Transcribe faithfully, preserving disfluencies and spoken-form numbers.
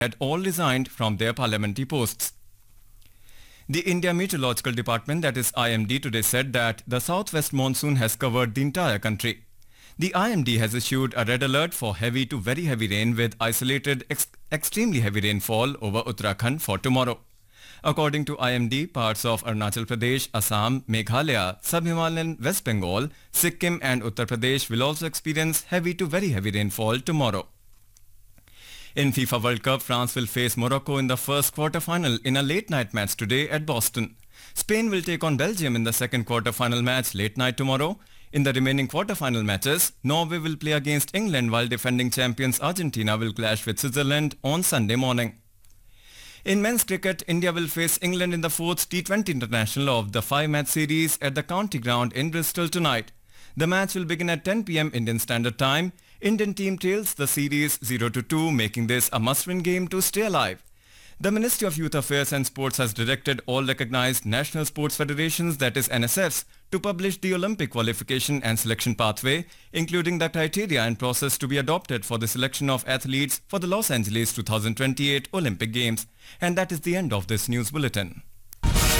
had all resigned from their parliamentary posts. The India Meteorological Department, that is I M D, today said that the southwest monsoon has covered the entire country. The I M D has issued a red alert for heavy to very heavy rain with isolated ex- extremely heavy rainfall over Uttarakhand for tomorrow. According to I M D, parts of Arunachal Pradesh, Assam, Meghalaya, Sub-Himalayan West Bengal, Sikkim and Uttar Pradesh will also experience heavy to very heavy rainfall tomorrow. In FIFA World Cup, France will face Morocco in the first quarter-final in a late-night match today at Boston. Spain will take on Belgium in the second quarter-final match late night tomorrow. In the remaining quarter-final matches, Norway will play against England while defending champions Argentina will clash with Switzerland on Sunday morning. In men's cricket, India will face England in the fourth T twenty International of the five-match series at the County Ground in Bristol tonight. The match will begin at ten p m Indian Standard Time. Indian team trails the series zero to two, making this a must-win game to stay alive. The Ministry of Youth Affairs and Sports has directed all recognized national sports federations, that is N S Fs, to publish the Olympic qualification and selection pathway, including the criteria and process to be adopted for the selection of athletes for the Los Angeles twenty twenty-eight Olympic Games. And that is the end of this news bulletin.